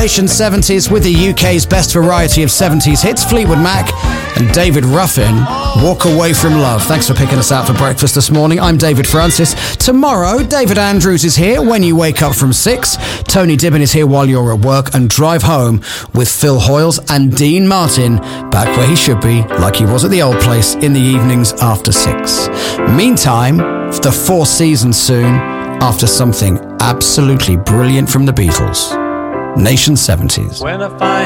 Nation 70s with the UK's best variety of 70s hits, Fleetwood Mac and David Ruffin, Walk Away From Love. Thanks for picking us out for breakfast this morning. I'm David Francis. Tomorrow, David Andrews is here when you wake up from 6. Tony Dibbin is here while you're at work, and Drive Home with Phil Hoyles and Dean Martin, back where he should be, like he was at the old place, in the evenings after 6. Meantime, the 4 seasons soon, after something absolutely brilliant from the Beatles. Nation 70s. When I find